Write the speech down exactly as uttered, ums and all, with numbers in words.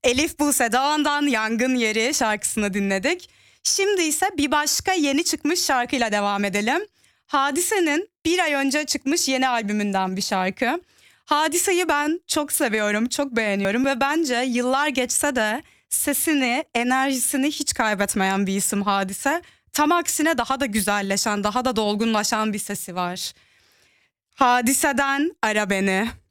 Elif Buse Doğan'dan Yangın Yeri şarkısını dinledik. Şimdi ise bir başka yeni çıkmış şarkıyla devam edelim. Hadise'nin bir ay önce çıkmış yeni albümünden bir şarkı. Hadise'yi ben çok seviyorum, çok beğeniyorum ve bence yıllar geçse de sesini, enerjisini hiç kaybetmeyen bir isim Hadise. Tam aksine daha da güzelleşen, daha da dolgunlaşan bir sesi var. Hadise'den Ara Beni.